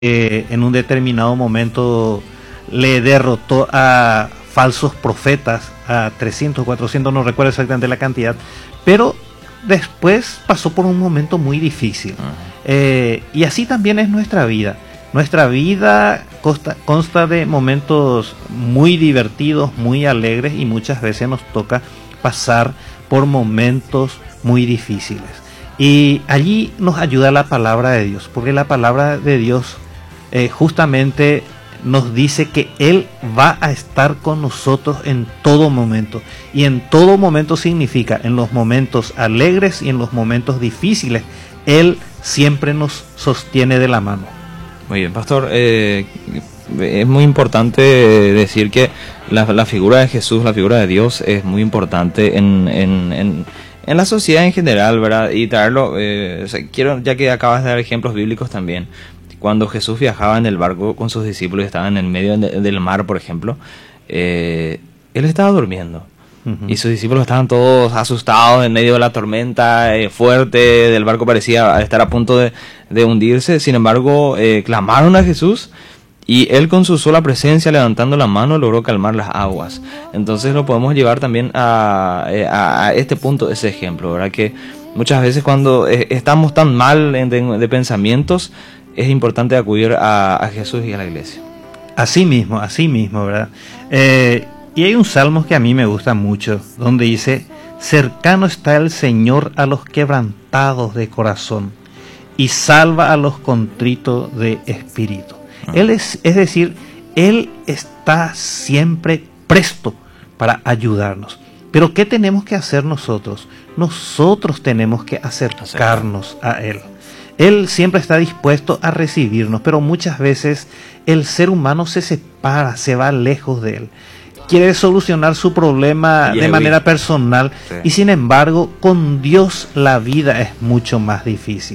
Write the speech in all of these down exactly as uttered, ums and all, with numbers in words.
eh, en un determinado momento le derrotó a falsos profetas, a trescientos, cuatrocientos, no recuerdo exactamente la cantidad, pero después pasó por un momento muy difícil. Eh, y así también es nuestra vida. Nuestra vida consta, consta de momentos muy divertidos, muy alegres, y muchas veces nos toca pasar por momentos muy difíciles. Y allí nos ayuda la palabra de Dios, porque la palabra de Dios eh, justamente nos dice que Él va a estar con nosotros en todo momento. Y en todo momento significa en los momentos alegres y en los momentos difíciles. Él siempre nos sostiene de la mano. Muy bien, pastor. Eh, es muy importante decir que la, la figura de Jesús, la figura de Dios, es muy importante en, en, en, en la sociedad en general, ¿verdad? Y traerlo, eh, o sea, quiero, ya que acabas de dar ejemplos bíblicos también. Cuando Jesús viajaba en el barco con sus discípulos y estaba en el medio de, del mar, por ejemplo, eh, Él estaba durmiendo. Uh-huh. Y sus discípulos estaban todos asustados en medio de la tormenta eh, fuerte, del barco parecía estar a punto de, de hundirse. Sin embargo, eh, clamaron a Jesús y Él con su sola presencia, levantando la mano, logró calmar las aguas. Entonces lo podemos llevar también a, a, a este punto, ese ejemplo, ¿verdad? Que muchas veces cuando eh, estamos tan mal de, de pensamientos, es importante acudir a, a Jesús y a la iglesia. Así mismo, así mismo, ¿verdad? Eh, y hay un salmo que a mí me gusta mucho, donde dice: cercano está el Señor a los quebrantados de corazón y salva a los contritos de espíritu. Ah. Él es, es decir, Él está siempre presto para ayudarnos. Pero ¿qué tenemos que hacer nosotros? Nosotros tenemos que acercarnos a Él. Él siempre está dispuesto a recibirnos, pero muchas veces el ser humano se separa, se va lejos de Él. Quiere solucionar su problema de manera personal, sí. Y sin embargo, con Dios la vida es mucho más difícil.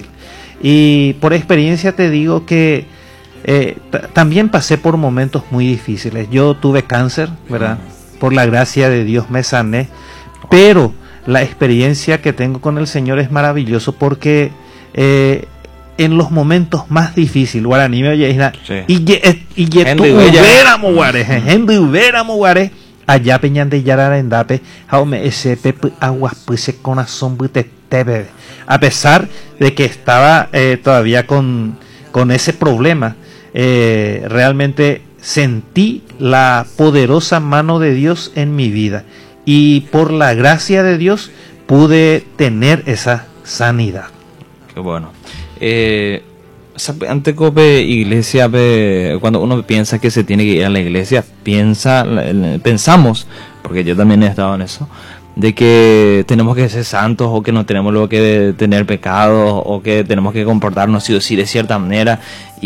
Y por experiencia te digo que eh, t- también pasé por momentos muy difíciles. Yo tuve cáncer, ¿verdad? Uh-huh. Por la gracia de Dios me sané, pero la experiencia que tengo con el Señor es maravilloso porque eh, en los momentos más difíciles, guaraní me oye, y y tú hubiéramos guares, Henry hubiéramos guares, allá peñan de yararendape, jaume ese pepe aguas pues con asombute tebe. A pesar de que estaba eh, todavía con, con ese problema, eh, realmente sentí la poderosa mano de Dios en mi vida y por la gracia de Dios pude tener esa sanidad. Qué bueno. Eh, ante cope iglesia, cuando uno piensa que se tiene que ir a la iglesia, piensa, pensamos, porque yo también he estado en eso, de que tenemos que ser santos o que no tenemos luego que tener pecados o que tenemos que comportarnos sí o sí de cierta manera.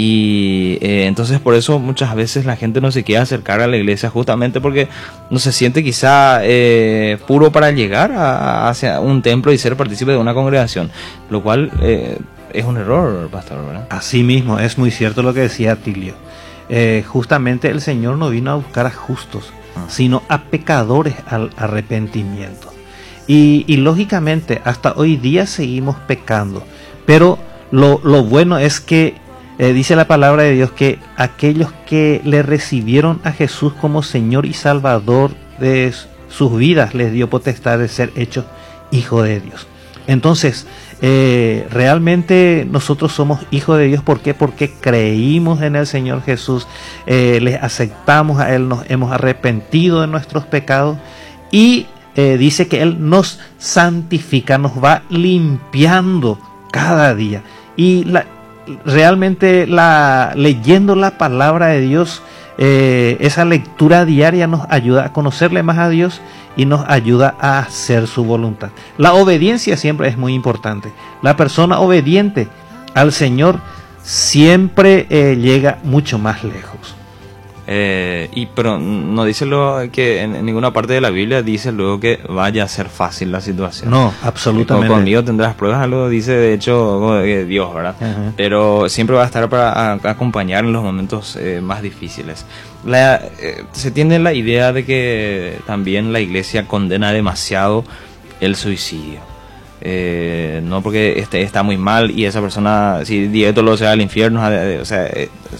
Y eh, entonces por eso muchas veces la gente no se quiere acercar a la iglesia, justamente porque no se siente quizá eh, puro para llegar a, hacia un templo y ser partícipe de una congregación, lo cual eh, es un error, pastor, ¿verdad? Así mismo, es muy cierto lo que decía Tilio. Eh, justamente el Señor no vino a buscar a justos, ah. sino a pecadores al arrepentimiento. Y, y lógicamente hasta hoy día seguimos pecando, pero lo, lo bueno es que Eh, dice la palabra de Dios que aquellos que le recibieron a Jesús como Señor y Salvador de sus vidas, les dio potestad de ser hechos hijos de Dios. Entonces, eh, realmente nosotros somos hijos de Dios. ¿Por qué? Porque creímos en el Señor Jesús, eh, le aceptamos a Él, nos hemos arrepentido de nuestros pecados y eh, dice que Él nos santifica, nos va limpiando cada día. Y la realmente la, leyendo la palabra de Dios, eh, esa lectura diaria nos ayuda a conocerle más a Dios y nos ayuda a hacer su voluntad. La obediencia siempre es muy importante. La persona obediente al Señor siempre eh, llega mucho más lejos. Eh, y pero no dice luego que en, en ninguna parte de la Biblia dice luego que vaya a ser fácil la situación. No, absolutamente. Con, conmigo tendrás pruebas, luego dice de hecho Dios, ¿verdad? Uh-huh. Pero siempre va a estar para a, a acompañar en los momentos eh, más difíciles. La, eh, se tiene la idea de que también la iglesia condena demasiado el suicidio. Eh, no porque este está muy mal y esa persona, si directo lo sea al infierno, o sea,